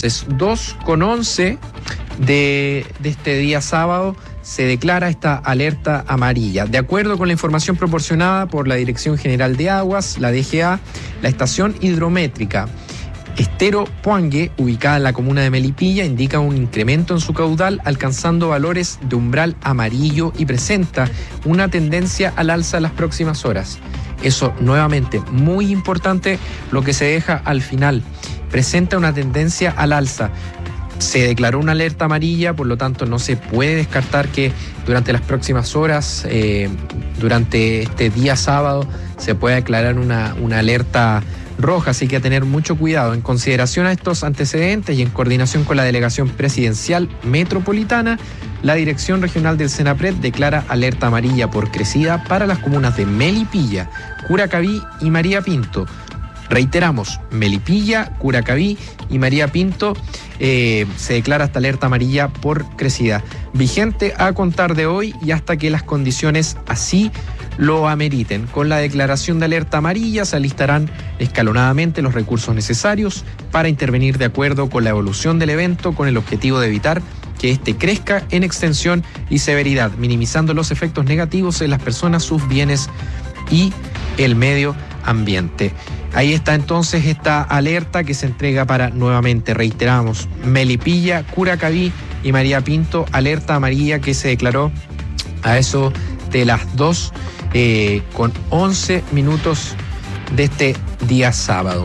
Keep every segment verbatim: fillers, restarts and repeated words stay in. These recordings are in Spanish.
Entonces, dos con once de, de este día sábado se declara esta alerta amarilla. De acuerdo con la información proporcionada por la Dirección General de Aguas, la D G A, la estación hidrométrica Estero Puangue, ubicada en la comuna de Melipilla, indica un incremento en su caudal, alcanzando valores de umbral amarillo y presenta una tendencia al alza en las próximas horas. Eso, nuevamente, muy importante lo que se deja al final. Presenta una tendencia al alza. Se declaró una alerta amarilla, por lo tanto no se puede descartar que durante las próximas horas, eh, durante este día sábado, se pueda declarar una, una alerta roja, así que a tener mucho cuidado. En consideración a estos antecedentes y en coordinación con la Delegación Presidencial Metropolitana, la Dirección Regional del Senapred declara alerta amarilla por crecida para las comunas de Melipilla, Curacaví y María Pinto. Reiteramos, Melipilla, Curacaví y María Pinto eh, se declara esta alerta amarilla por crecida, vigente a contar de hoy y hasta que las condiciones así lo ameriten. Con la declaración de alerta amarilla se alistarán escalonadamente los recursos necesarios para intervenir de acuerdo con la evolución del evento, con el objetivo de evitar que éste crezca en extensión y severidad, minimizando los efectos negativos en las personas, sus bienes y el medio ambiente. Ahí está entonces esta alerta que se entrega para, nuevamente, reiteramos, Melipilla, Curacaví y María Pinto, alerta amarilla que se declaró a eso de las dos eh, con once minutos de este día sábado.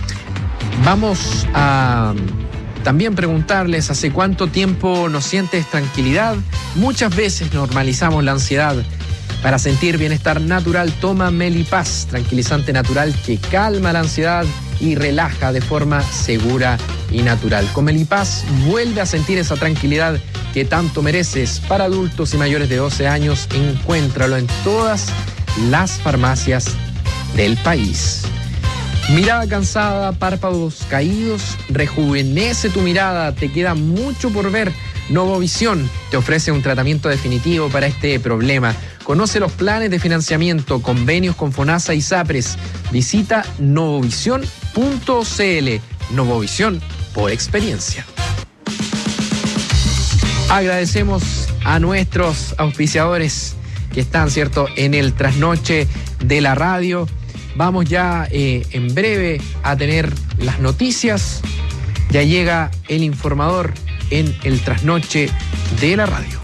Vamos a también preguntarles hace cuánto tiempo no sientes tranquilidad. Muchas veces normalizamos la ansiedad. Para sentir bienestar natural, toma Melipaz, tranquilizante natural que calma la ansiedad y relaja de forma segura y natural. Con Melipaz vuelve a sentir esa tranquilidad que tanto mereces. Para adultos y mayores de doce años, encuéntralo en todas las farmacias del país. Mirada cansada, párpados caídos, rejuvenece tu mirada, te queda mucho por ver. Novovisión te ofrece un tratamiento definitivo para este problema. Conoce los planes de financiamiento, convenios con FONASA y SAPRES. Visita novovisión punto c l. Novovisión por experiencia. Agradecemos a nuestros auspiciadores que están, ¿cierto?, en el trasnoche de la radio. Vamos ya eh, en breve a tener las noticias. Ya llega el informador en el trasnoche de la radio.